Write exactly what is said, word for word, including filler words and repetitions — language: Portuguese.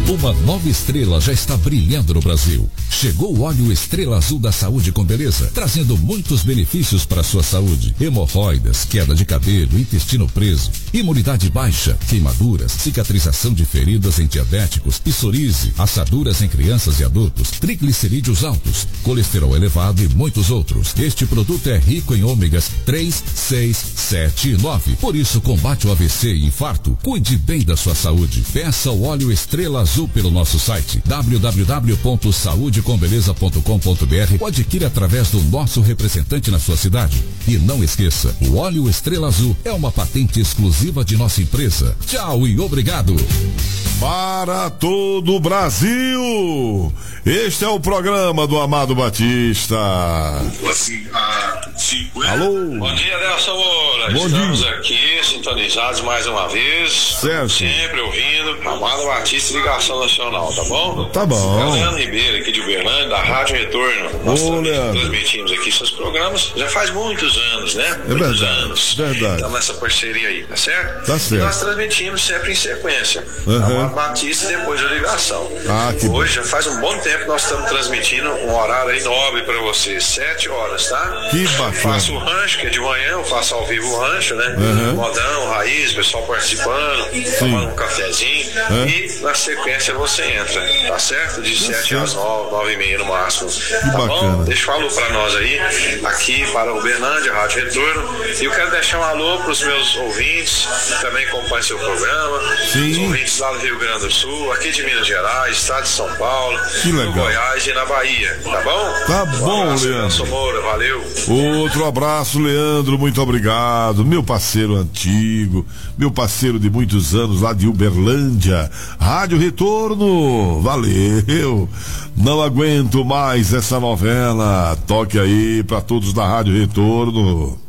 Uma nova estrela já está brilhando no Brasil. Chegou o óleo Estrela Azul da Saúde com Beleza, trazendo muitos benefícios para a sua saúde. Hemorroidas, queda de cabelo, intestino preso, imunidade baixa, queimaduras, cicatrização de feridas em diabéticos, psoríase, assaduras em crianças e adultos, triglicerídeos altos, colesterol elevado e muitos outros. Este produto é rico em ômegas três, seis, sete e nove. Por isso, combate o A V C e infarto. Cuide bem da sua saúde. Peça o óleo Estrela Azul pelo nosso site w w w ponto saúde com beleza ponto com ponto b r ou adquire através do nosso representante na sua cidade. E não esqueça, o óleo Estrela Azul é uma patente exclusiva de nossa empresa. Tchau e obrigado. Para todo o Brasil, este é o programa do Amado Batista. Alô? Bom dia, Nelson Moura. Bom Estamos dia. aqui sintonizados mais uma vez. Certo. Sempre ouvindo Amado Batista Ligação Nacional, tá bom? Tá bom. É o Leandro Ribeiro aqui de Uberlândia, da Rádio Retorno. Nós Ô, também Leandro. transmitimos aqui seus programas já faz muitos anos, né? É muitos verdade, anos. verdade. Estamos nessa parceria aí, tá certo? Tá certo. E nós transmitimos sempre em sequência. Uhum. Amado Batista e depois a ligação. Ah, que Hoje já faz um bom tempo que nós estamos transmitindo um horário aí nobre pra vocês, sete horas, tá? Que bacana. Faço o rancho, que é de manhã, eu faço ao vivo o rancho, né? Uhum. Modão, raiz, pessoal participando, tomando um cafezinho. Uhum. E na sequência você entra, tá certo? De sete às nove, nove e meia no máximo. Tá bacana. bom? Deixa um alô pra nós aí, aqui para Uberlândia, Rádio Retorno. E eu quero deixar um alô pros meus ouvintes, que também acompanham seu programa. Sim. Os ouvintes lá do Rio Grande do Sul, aqui de Minas Gerais, estado de São Paulo, Que legal. do Goiás e na Bahia, tá bom? Tá Um bom, abraço, Leandro. Nelson Moura, valeu. Outro abraço, Leandro, muito obrigado. Meu parceiro antigo, meu parceiro de muitos anos lá de Uberlândia, Rádio Retorno, valeu. Não aguento mais essa novela. Toque aí pra todos da Rádio Retorno.